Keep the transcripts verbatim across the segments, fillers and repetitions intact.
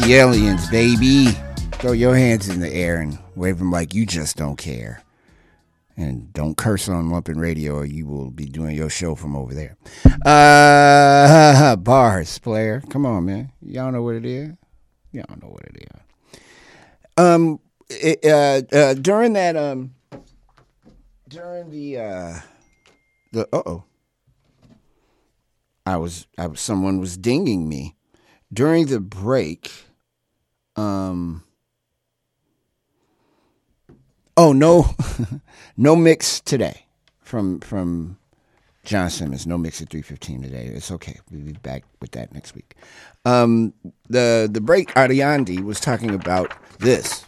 the aliens, baby. Throw your hands in the air and wave them like you just don't care. And don't curse on Lumpin' Radio or you will be doing your show from over there. Uh, bars, player. Come on, man. Y'all know what it is? Y'all know what it is. Um, it, uh, uh, during that, um, during the, uh, the, uh-oh. I was, I was, someone was dinging me. During the break, um, oh, no, no mix today from from John Simmons. No mix at three fifteen today. It's okay. We'll be back with that next week. Um, the, the break, Ariandi was talking about this.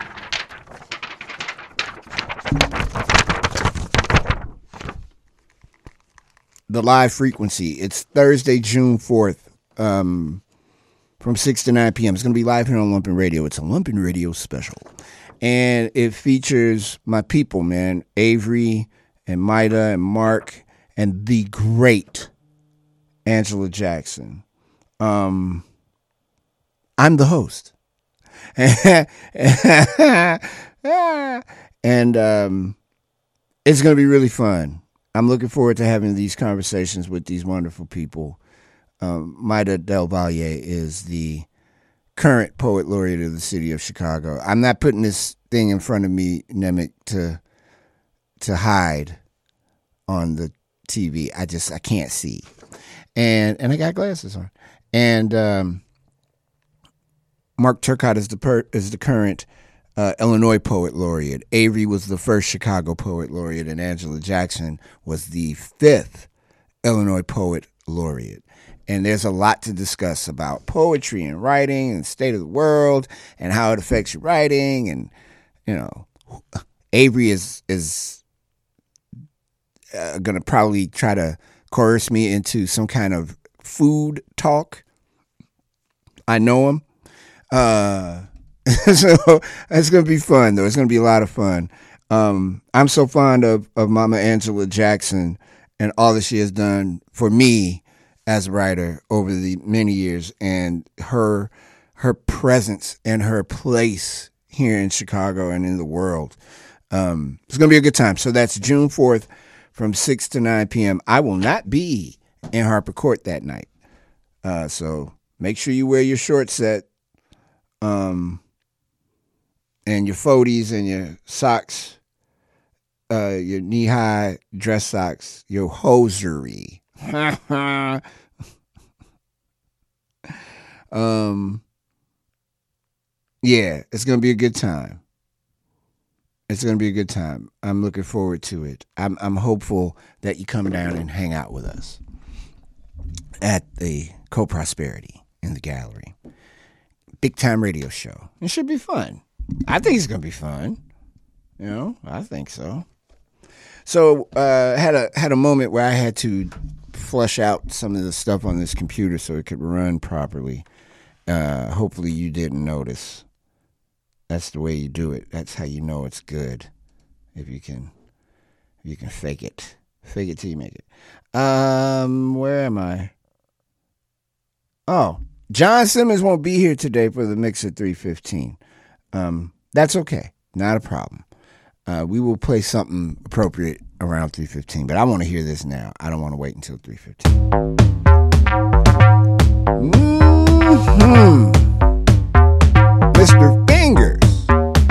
The live frequency. It's Thursday, June fourth. Um... From six to nine p.m. It's going to be live here on Lumpin' Radio. It's a Lumpin' Radio special. And it features my people, man. Avery and Maida and Mark and the great Angela Jackson. Um, I'm the host. And um, it's going to be really fun. I'm looking forward to having these conversations with these wonderful people. Um, Maida Del Valle is the current poet laureate of the city of Chicago. I'm not putting this thing in front of me, Nemec, to to hide on the T V. I just I can't see, and and I got glasses on. And um, Mark Turcott is the per, is the current uh, Illinois poet laureate. Avery was the first Chicago poet laureate, and Angela Jackson was the fifth Illinois poet laureate. And there's a lot to discuss about poetry and writing and the state of the world and how it affects your writing. And, you know, Avery is is uh, going to probably try to coerce me into some kind of food talk. I know him. Uh, so it's going to be fun, though. It's going to be a lot of fun. Um, I'm so fond of, of Mama Angela Jackson and all that she has done for me as a writer over the many years, and her her presence and her place here in Chicago and in the world. Um, it's going to be a good time. So that's June fourth from six to nine p.m. I will not be in Harper Court that night. Uh, so make sure you wear your short set um, and your floaties and your socks, uh, your knee-high dress socks, your hosiery. um yeah, it's gonna be a good time. It's gonna be a good time. I'm looking forward to it. I'm I'm hopeful that you come down and hang out with us at the Co-Prosperity in the gallery. Big time radio show. It should be fun. I think it's gonna be fun. You know, I think so. So uh had a had a moment where I had to flush out some of the stuff on this computer so it could run properly. Uh, hopefully you didn't notice. That's the way you do it. That's how you know it's good. If you can, if you can fake it, fake it till you make it. Um, where am I? Oh, John Simmons won't be here today for the mix at three fifteen. Um, that's okay. Not a problem. Uh, we will play something appropriate around three fifteen, but I want to hear this now. I don't want to wait until three fifteen. Mm-hmm. Mister